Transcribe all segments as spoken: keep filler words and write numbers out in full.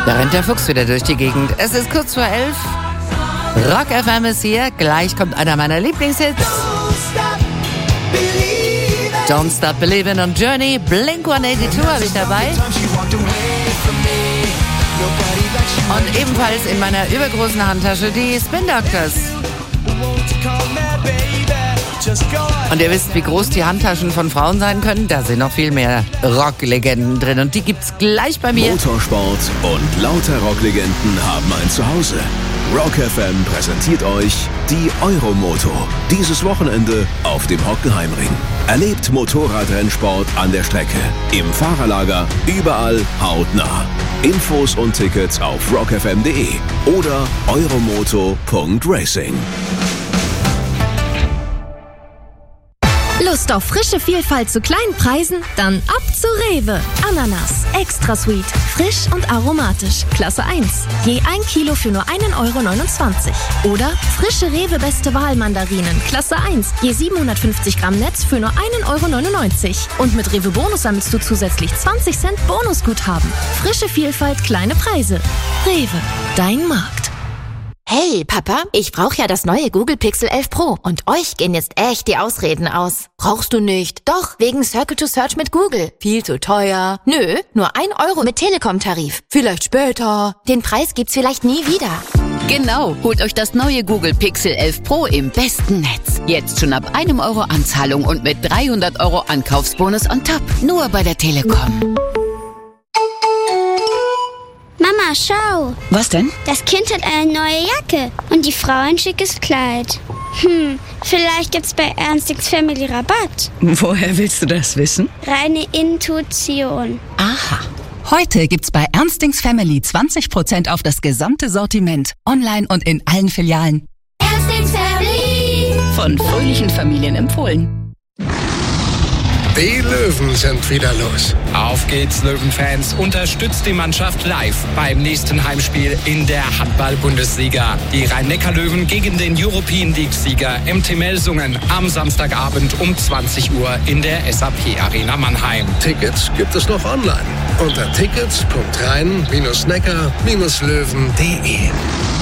Da rennt der Fuchs wieder durch die Gegend. Es ist kurz vor elf. Rock F M ist hier. Gleich kommt einer meiner Lieblingshits. Don't Stop Believin' und Journey. Blink one eighty-two habe ich dabei. Und ebenfalls in meiner übergroßen Handtasche die Spin Doctors. Und ihr wisst, wie groß die Handtaschen von Frauen sein können? Da sind noch viel mehr Rocklegenden drin. Und die gibt's gleich bei mir. Motorsport und lauter Rocklegenden haben ein Zuhause. Rock F M präsentiert euch die Euromoto. Dieses Wochenende auf dem Hockenheimring. Erlebt Motorradrennsport an der Strecke, im Fahrerlager, überall hautnah. Infos und Tickets auf rock f m punkt d e oder euromoto punkt racing. Lust auf frische Vielfalt zu kleinen Preisen? Dann ab zu Rewe. Ananas, extra sweet, frisch und aromatisch, Klasse eins. Je ein Kilo für nur einen Euro neunundzwanzig. Oder frische Rewe Beste Wahl Mandarinen, Klasse eins. Je siebenhundertfünfzig Gramm Netz für nur einen Euro neunundneunzig. Und mit Rewe Bonus sammelst du zusätzlich zwanzig Cent Bonusguthaben. Frische Vielfalt, kleine Preise. Rewe, dein Markt. Hey, Papa, ich brauche ja das neue Google Pixel elf Pro und euch gehen jetzt echt die Ausreden aus. Brauchst du nicht? Doch, wegen Circle to Search mit Google. Viel zu teuer. Nö, nur ein Euro mit Telekom-Tarif. Vielleicht später. Den Preis gibt's vielleicht nie wieder. Genau, holt euch das neue Google Pixel elf Pro im besten Netz. Jetzt schon ab einem Euro Anzahlung und mit dreihundert Euro Ankaufsbonus on top. Nur bei der Telekom. Mama, schau. Was denn? Das Kind hat eine neue Jacke und die Frau ein schickes Kleid. Hm, vielleicht gibt's bei Ernstings Family Rabatt. Woher willst du das wissen? Reine Intuition. Aha. Heute gibt's bei Ernstings Family zwanzig Prozent auf das gesamte Sortiment. Online und in allen Filialen. Ernstings Family. Von fröhlichen Familien empfohlen. Die Löwen sind wieder los. Auf geht's, Löwenfans. Unterstützt die Mannschaft live beim nächsten Heimspiel in der Handball-Bundesliga. Die Rhein-Neckar-Löwen gegen den European League-Sieger M T Melsungen am Samstagabend um zwanzig Uhr in der S A P Arena Mannheim. Tickets gibt es noch online unter tickets punkt rhein neckar löwen punkt d e.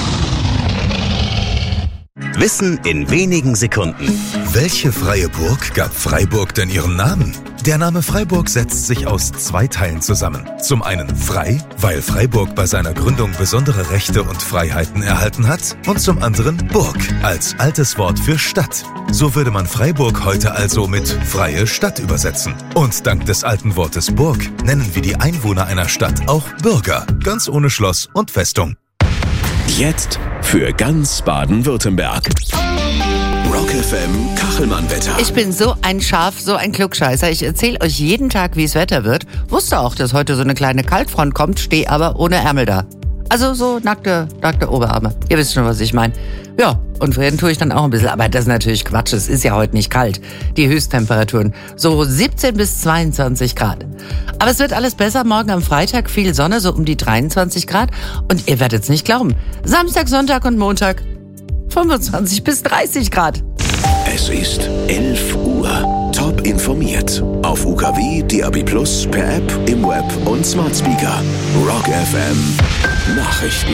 Wissen in wenigen Sekunden. Welche freie Burg gab Freiburg denn ihren Namen? Der Name Freiburg setzt sich aus zwei Teilen zusammen. Zum einen frei, weil Freiburg bei seiner Gründung besondere Rechte und Freiheiten erhalten hat. Und zum anderen Burg, als altes Wort für Stadt. So würde man Freiburg heute also mit freie Stadt übersetzen. Und dank des alten Wortes Burg nennen wir die Einwohner einer Stadt auch Bürger, ganz ohne Schloss und Festung. Jetzt für ganz Baden-Württemberg. Rock F M Kachelmann-Wetter. Ich bin so ein Schaf, so ein Klugscheißer. Ich erzähle euch jeden Tag, wie es Wetter wird. Wusste auch, dass heute so eine kleine Kaltfront kommt, stehe aber ohne Ärmel da. Also so nackte, nackte Oberarme. Ihr wisst schon, was ich meine. Ja, und frieren tue ich dann auch ein bisschen. Aber das ist natürlich Quatsch. Es ist ja heute nicht kalt. Die Höchsttemperaturen so siebzehn bis zweiundzwanzig Grad. Aber es wird alles besser. Morgen am Freitag viel Sonne, so um die dreiundzwanzig Grad. Und ihr werdet es nicht glauben. Samstag, Sonntag und Montag fünfundzwanzig bis dreißig Grad. Es ist elf Uhr. Top informiert. Auf U K W, D A B Plus, per App, im Web und Smart Speaker. Rock F M Nachrichten.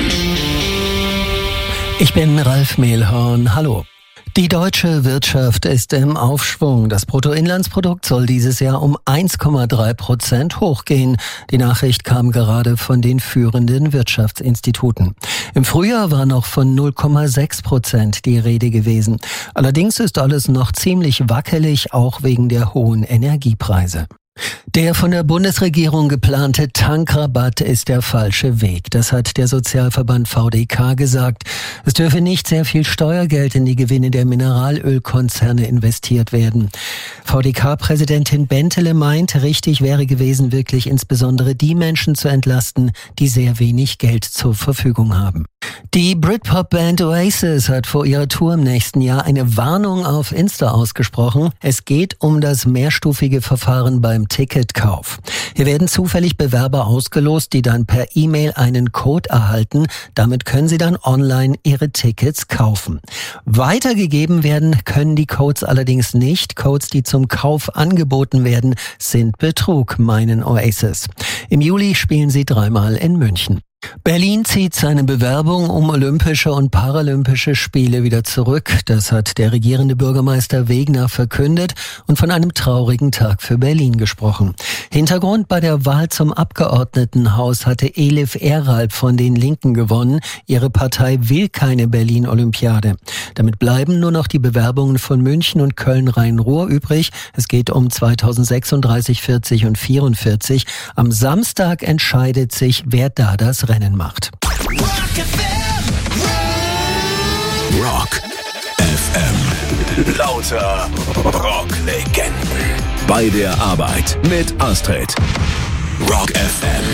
Ich bin Ralf Mehlhorn. Hallo. Die deutsche Wirtschaft ist im Aufschwung. Das Bruttoinlandsprodukt soll dieses Jahr um eins Komma drei Prozent hochgehen. Die Nachricht kam gerade von den führenden Wirtschaftsinstituten. Im Frühjahr war noch von null Komma sechs Prozent die Rede gewesen. Allerdings ist alles noch ziemlich wackelig, auch wegen der hohen Energiepreise. Der von der Bundesregierung geplante Tankrabatt ist der falsche Weg. Das hat der Sozialverband V D K gesagt. Es dürfe nicht sehr viel Steuergeld in die Gewinne der Mineralölkonzerne investiert werden. V D K-Präsidentin Bentele meint, richtig wäre gewesen, wirklich insbesondere die Menschen zu entlasten, die sehr wenig Geld zur Verfügung haben. Die Britpop-Band Oasis hat vor ihrer Tour im nächsten Jahr eine Warnung auf Insta ausgesprochen. Es geht um das mehrstufige Verfahren beim Ticketkauf. Hier werden zufällig Bewerber ausgelost, die dann per E-Mail einen Code erhalten. Damit können sie dann online ihre Tickets kaufen. Weitergegeben werden können die Codes allerdings nicht. Codes, die zum Kauf angeboten werden, sind Betrug, meinen Oasis. Im Juli spielen sie dreimal in München. Berlin zieht seine Bewerbung um Olympische und Paralympische Spiele wieder zurück. Das hat der regierende Bürgermeister Wegner verkündet und von einem traurigen Tag für Berlin gesprochen. Hintergrund: bei der Wahl zum Abgeordnetenhaus hatte Elif Eralp von den Linken gewonnen. Ihre Partei will keine Berlin-Olympiade. Damit bleiben nur noch die Bewerbungen von München und Köln-Rhein-Ruhr übrig. Es geht um zweitausendsechsunddreißig, vierzig und vierundvierzig. Am Samstag entscheidet sich, wer da das Rennen macht. Rock F M. Lauter Rocklegenden. Bei der Arbeit mit Astrid. Rock F M.